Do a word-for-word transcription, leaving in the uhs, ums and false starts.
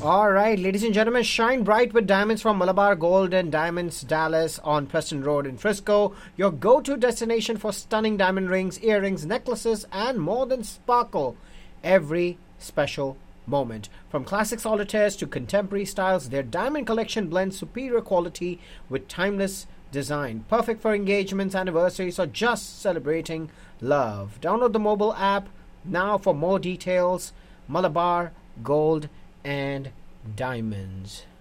All right, ladies and gentlemen, shine bright with diamonds from Malabar Gold and Diamonds Dallas on Preston Road in Frisco. Your go-to destination for stunning diamond rings, earrings, necklaces, and more than sparkle every special moment. From classic solitaires to contemporary styles, their diamond collection blends superior quality with timeless design. Perfect for engagements, anniversaries, or just celebrating love. Download the mobile app now for more details. Malabar Gold and Diamonds.